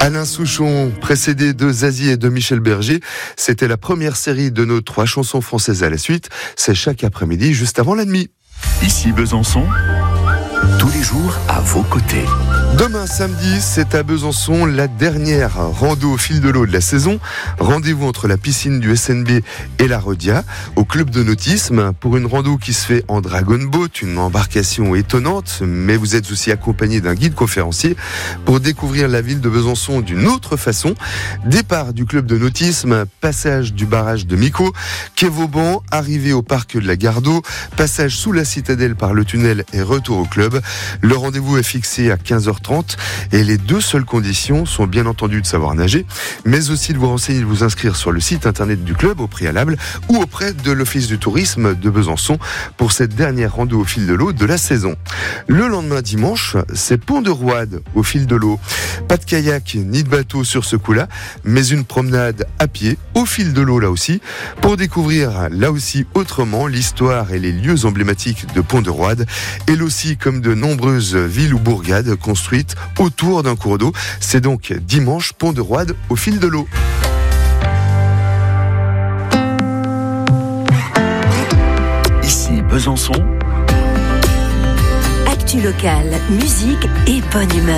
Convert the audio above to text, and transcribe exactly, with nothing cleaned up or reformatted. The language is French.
Alain Souchon, précédé de Zazie et de Michel Berger, c'était la première série de nos trois chansons françaises à la suite. C'est chaque après-midi, juste avant la nuit. Ici Besançon, tous les jours à vos côtés. Demain samedi, c'est à Besançon la dernière rando au fil de l'eau de la saison. Rendez-vous entre la piscine du S N B et la Rodia, au club de nautisme, pour une rando qui se fait en dragon boat, une embarcation étonnante, mais vous êtes aussi accompagné d'un guide conférencier pour découvrir la ville de Besançon d'une autre façon. Départ du club de nautisme, passage du barrage de Mico, quai Vauban, arrivée au parc de la Gare d'Eau, passage sous la citadelle par le tunnel et retour au club. Le rendez-vous est fixé à quinze heures trente et les deux seules conditions sont bien entendu de savoir nager, mais aussi de vous renseigner et de vous inscrire sur le site internet du club au préalable ou auprès de l'Office du tourisme de Besançon pour cette dernière rando au fil de l'eau de la saison. Le lendemain dimanche, c'est Pont de Roide au fil de l'eau. Pas de kayak ni de bateau sur ce coup-là, mais une promenade à pied au fil de l'eau là aussi, pour découvrir là aussi autrement l'histoire et les lieux emblématiques de Pont de Roide, et aussi comme de nombreuses villes ou bourgades construites autour d'un cours d'eau. C'est donc dimanche, Pont de Roide au fil de l'eau. Ici Besançon. Actu locale, musique et bonne humeur.